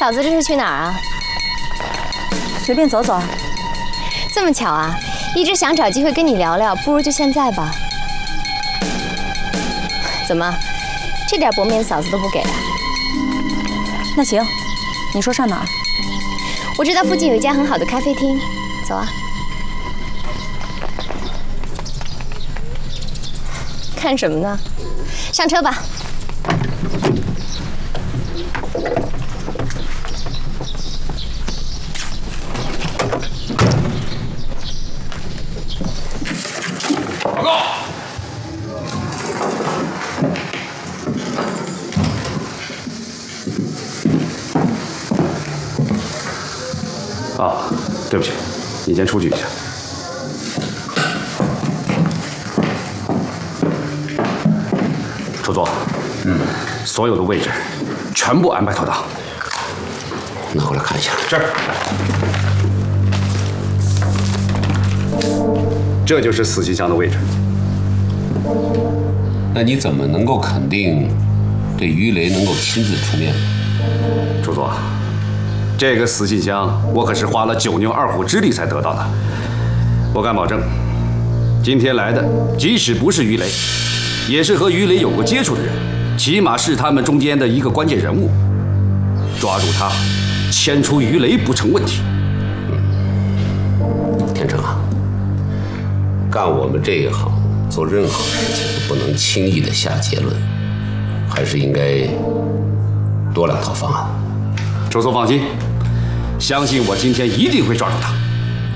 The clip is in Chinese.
嫂子这是去哪儿啊？ 随便走走啊。 这么巧啊，一直想找机会跟你聊聊，不如就现在吧。怎么，这点薄面嫂子都不给啊？ 那行，你说上哪儿？ 我知道附近有一家很好的咖啡厅，走啊。看什么呢？上车吧。 报告。啊，对不起，你先出去一下。周总，所有的位置全部安排妥当。 拿过来看一下。 是。这就是死信箱的位置。 那你怎么能够肯定这于雷能够亲自出面呢？ 周总，这个死信箱我可是花了9牛2虎之力才得到的。我敢保证，今天来的即使不是于雷，也是和于雷有过接触的人，起码是他们中间的一个关键人物。抓住他，牵出于雷不成问题。 天成啊，干我们这一行，做任何事情都不能轻易的下结论，还是应该多2套方案。 周总放心，相信我今天一定会抓住他。